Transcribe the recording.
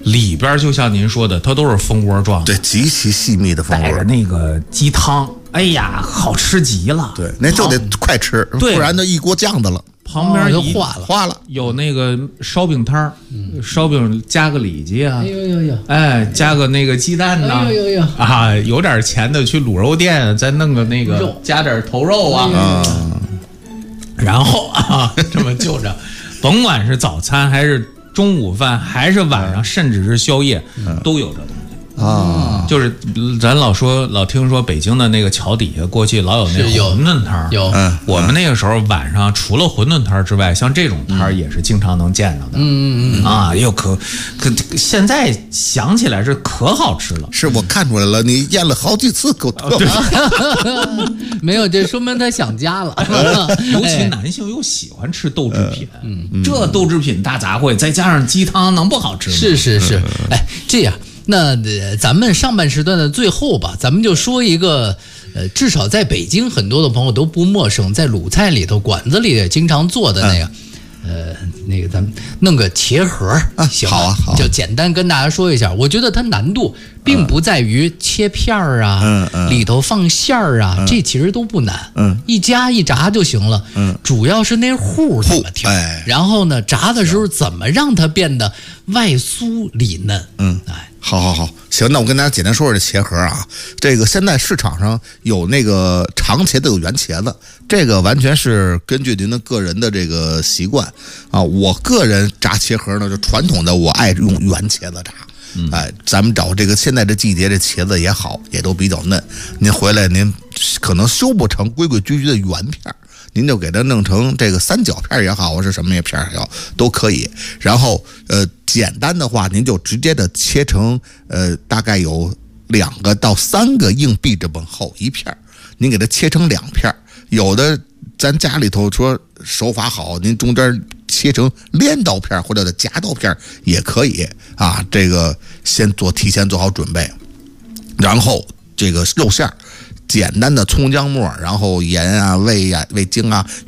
里边就像您说的，它都是蜂窝状， 对，极其细密的蜂窝， 带着那个鸡汤，哎呀，好吃极了。 对，那就得快吃，不然就一锅酱的了。 旁边就化了， 有那个烧饼摊儿，烧饼加个里脊啊，哎，加个那个鸡蛋呐，啊，有点钱的去卤肉店再弄个那个加点头肉啊，然后啊，这么就着，甭管是早餐还是中午饭还是晚上，甚至是宵夜，都有这东西。就是咱老听说北京的那个桥底下过去老有那馄饨摊儿， 有， 我们那个时候晚上除了馄饨摊儿之外，像这种摊儿也是经常能见到的。啊，又可现在想起来是可好吃了。 是我看出来了，你咽了好几次口唾。 没有，这说明他想家了。 尤其男性又喜欢吃豆制品，这豆制品大杂烩，再加上鸡汤，能不好吃吗？ 是，哎，这样。那咱们上半时段的最后吧，咱们就说一个，至少在北京很多的朋友都不陌生，在鲁菜里头馆子里也经常做的那个，那个咱们弄个茄盒，行吗？ 好啊， 就简单跟大家说一下。我觉得它难度并不在于切片儿啊，里头放馅儿啊，这其实都不难，一夹一炸就行了，主要是那糊怎么调，然后呢，炸的时候怎么让它变得外酥里嫩， 好，行，那我跟大家简单说说这茄盒啊。这个现在市场上有那个长茄子，有圆茄子，这个完全是根据您的个人的这个习惯啊。我个人炸茄盒呢，就传统的我爱用圆茄子炸。哎，咱们找这个现在这季节，这茄子也好，也都比较嫩。您回来您可能修不成规规矩矩的圆片，您就给它弄成这个三角片也好，是什么片也好，都可以。然后简单的话，您就直接的切成大概有2个到3个硬币这么厚一片，您给它切成2片。有的咱家里头说手法好，您中间切成镰刀片或者夹刀片也可以啊。这个提前做好准备，然后这个肉馅简单的葱姜末，然后盐啊、味精啊、